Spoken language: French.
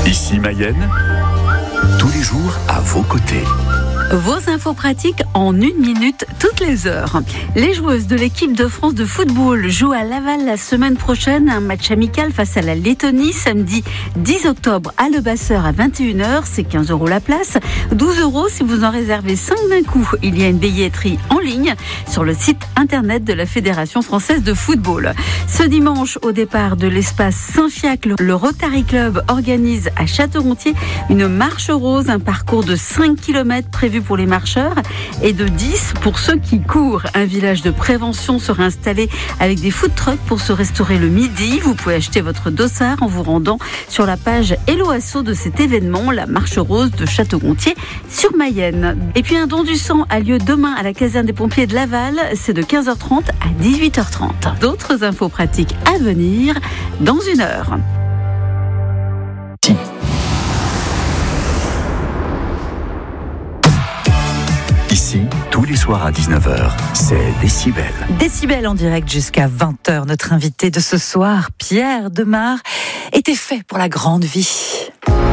Ici Mayenne, tous les jours à vos côtés. Vos infos pratiques en 1 minute toutes les heures. Les joueuses de l'équipe de France de football jouent à Laval la semaine prochaine un match amical face à la Lettonie samedi 10 octobre à Le Basseur à 21h. C'est 15 € la place, 12 € si vous en réservez 5 d'un coup. Il y a une billetterie en ligne sur le site internet de la Fédération française de football. Ce dimanche, au départ de l'espace Saint-Fiacre, le Rotary Club organise à Château-Gontier une marche rose, un parcours de 5 km prévu pour les marcheurs et de 10 pour ceux qui courent. Un village de prévention sera installé avec des food trucks pour se restaurer le midi. Vous pouvez acheter votre dossard en vous rendant sur la page Hello Asso de cet événement, la marche rose de Château-Gontier sur Mayenne. Et puis un don du sang a lieu demain à la caserne des pompiers de Laval. C'est de 15h30 à 18h30. D'autres infos pratiques à venir dans 1 heure. Ici, tous les soirs à 19h, c'est Décibel. Décibel en direct jusqu'à 20h. Notre invité de ce soir, Pierre Demar, était fait pour la grande vie.